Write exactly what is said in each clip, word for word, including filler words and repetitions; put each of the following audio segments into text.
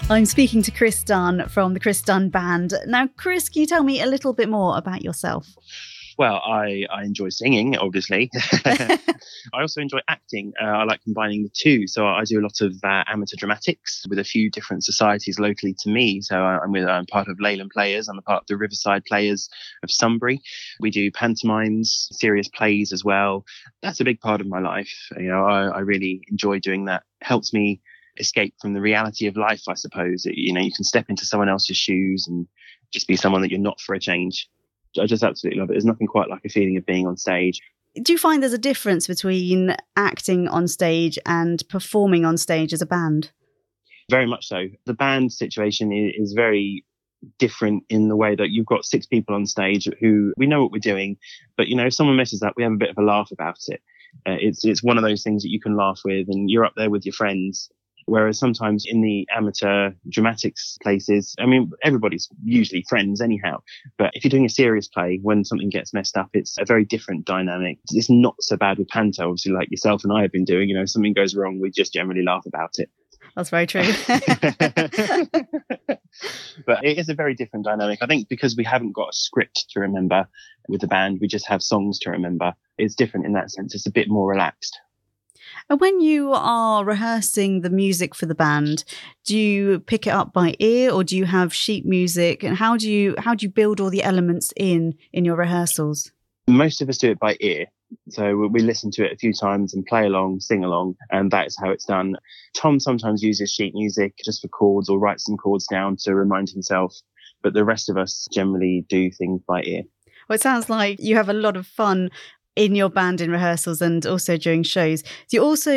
I'm speaking to Chris Dunn from the Chris Dunn Band. Now, Chris, can you tell me a little bit more about yourself? Well, I, I enjoy singing, obviously. I also enjoy acting. Uh, I like combining the two. So I do a lot of uh, amateur dramatics with a few different societies locally to me. So I'm, with, I'm part of Leyland Players. I'm a part of the Riverside Players of Sunbury. We do pantomimes, serious plays as well. That's a big part of my life. You know, I, I really enjoy doing that. It helps me escape from the reality of life, I suppose. It, you know, you can step into someone else's shoes and just be someone that you're not for a change. I just absolutely love it. There's nothing quite like a feeling of being on stage. Do you find there's a difference between acting on stage and performing on stage as a band? Very much so. The band situation is very different in the way that you've got six people on stage who we know what we're doing, but you know, if someone messes up, we have a bit of a laugh about it. Uh, it's it's one of those things that you can laugh with, and you're up there with your friends. Whereas sometimes in the amateur dramatics places, I mean, everybody's usually friends anyhow. But if you're doing a serious play, when something gets messed up, it's a very different dynamic. It's not so bad with panto, obviously, like yourself and I have been doing. You know, if something goes wrong, we just generally laugh about it. That's very true. But it is a very different dynamic. I think because we haven't got a script to remember with the band, we just have songs to remember. It's different in that sense. It's a bit more relaxed. And when you are rehearsing the music for the band, do you pick it up by ear or do you have sheet music? And how do you how do you build all the elements in in your rehearsals? Most of us do it by ear. So we listen to it a few times and play along, sing along, and that is how it's done. Tom sometimes uses sheet music just for chords or writes some chords down to remind himself. But the rest of us generally do things by ear. Well, it sounds like you have a lot of fun in your band in rehearsals and also during shows. You also,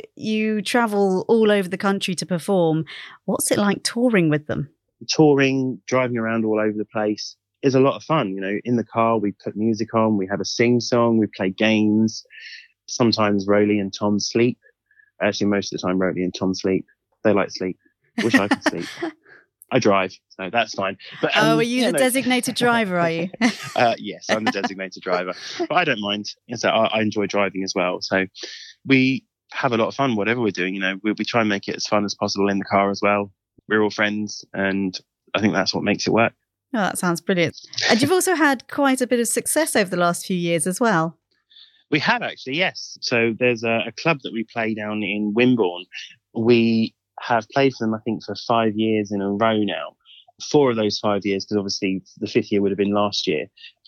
you travel all over the country to perform. What's it like touring with them? Touring, driving around all over the place is a lot of fun. You know, in the car, we put music on, we have a sing song, we play games. Sometimes Rowley and Tom sleep. Actually, most of the time, Rowley and Tom sleep. They like sleep. Wish I could sleep. I drive, so that's fine. But, um, oh, are you yeah, the no. designated driver, are you? uh, yes, I'm the designated driver. But I don't mind. So I, I enjoy driving as well. So we have a lot of fun, whatever we're doing. You know, we, we try and make it as fun as possible in the car as well. We're all friends, and I think that's what makes it work. Oh, that sounds brilliant. And you've also had quite a bit of success over the last few years as well. We have actually, yes. So there's a, a club that we play down in Wimborne. We have played for them, I think, for five years in a row now. Four of those five years, because obviously the fifth year would have been last year,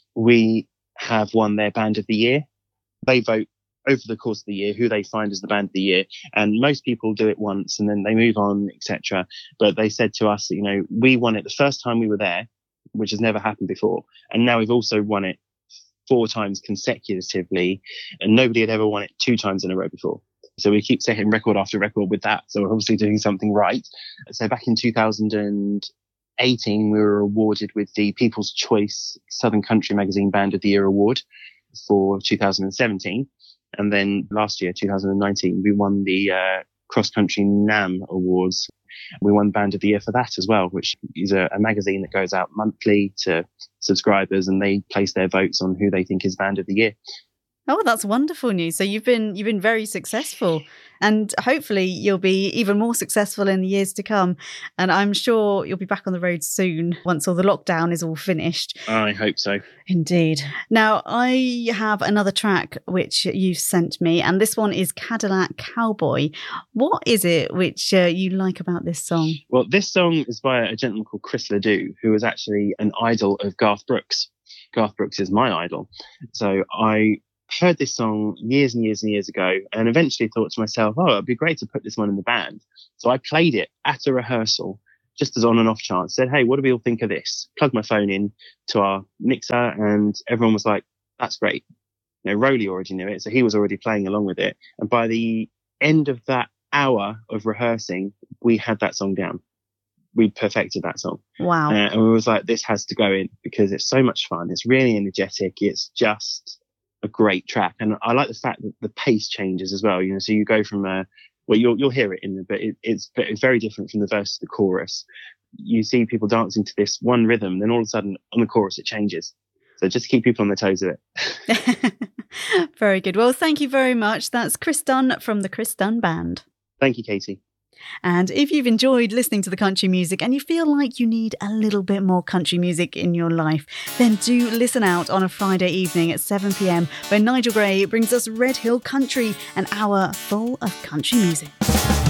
we have won their Band of the Year. They vote over the course of the year who they find as the Band of the Year. And most people do it once and then they move on, et cetera. But they said to us, you know, we won it the first time we were there, which has never happened before. And now we've also won it four times consecutively. And nobody had ever won it two times in a row before. So we keep setting record after record with that. So we're obviously doing something right. So back in two thousand eighteen, we were awarded with the People's Choice Southern Country Magazine Band of the Year Award for two thousand seventeen. And then last year, two thousand nineteen, we won the uh, Cross Country NAMM Awards. We won Band of the Year for that as well, which is a, a magazine that goes out monthly to subscribers, and they place their votes on who they think is Band of the Year. Oh, that's wonderful news. So you've been you've been very successful, and hopefully you'll be even more successful in the years to come. And I'm sure you'll be back on the road soon once all the lockdown is all finished. I hope so. Indeed. Now, I have another track which you've sent me, and this one is Cadillac Cowboy. What is it which uh, you like about this song? Well, this song is by a gentleman called Chris Ledoux, who was actually an idol of Garth Brooks. Garth Brooks is my idol. So I heard this song years and years and years ago, and eventually thought to myself, oh, it'd be great to put this one in the band. So I played it at a rehearsal, just as on and off chance. Said, hey, what do we all think of this? Plugged my phone in to our mixer, and everyone was like, that's great. You know, Rowley already knew it, so he was already playing along with it. And by the end of that hour of rehearsing, we had that song down. We perfected that song. Wow. Uh, and we was like, this has to go in because it's so much fun. It's really energetic. It's just a great track. And I like the fact that the pace changes as well. You know, so you go from a, well, you'll, you'll hear it in the, but it, it's, it's very different from the verse to the chorus. You see people dancing to this one rhythm, then all of a sudden on the chorus, it changes. So just keep people on their toes with it. Very good. Well, thank you very much. That's Chris Dunn from the Chris Dunn Band. Thank you, Katie. And if you've enjoyed listening to the country music and you feel like you need a little bit more country music in your life, then do listen out on a Friday evening at seven p.m. when Nigel Gray brings us Red Hill Country, an hour full of country music.